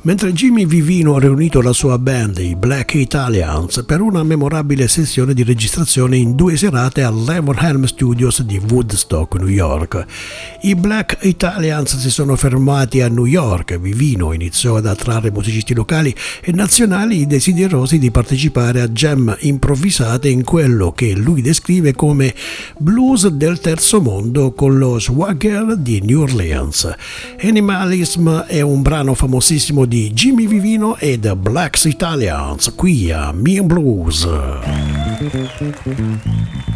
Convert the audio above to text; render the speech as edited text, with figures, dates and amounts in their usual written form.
mentre Jimmy Vivino ha riunito la sua band, i Black Italians, per una memorabile sessione di registrazione in 2 serate all'Everhelm Studios di Woodstock, New York. I Black Italians si sono fermati a New York, Vivino iniziò ad attrarre musicisti locali e nazionali desiderosi di partecipare a jam improvvisate in quello che lui descrive come blues del terzo mondo con lo swagger di New Orleans. Animalism è un brano famosissimo di Jimmy Vivino e The Black Italians, qui a Me and Blues.